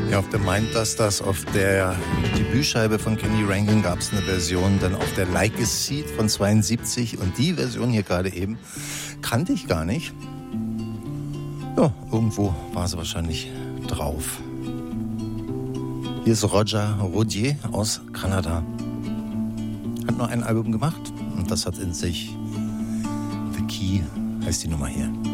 Ja, auf der Mindbusters, auf der Debütscheibe von Kenny Rankin gab es eine Version, dann auf der Like a Seed von 72 und die Version hier gerade eben kannte ich gar nicht. Ja, irgendwo war sie wahrscheinlich drauf. Hier ist Roger Rodier aus Kanada. Hat nur ein Album gemacht und das hat in sich The Key, heißt die Nummer hier.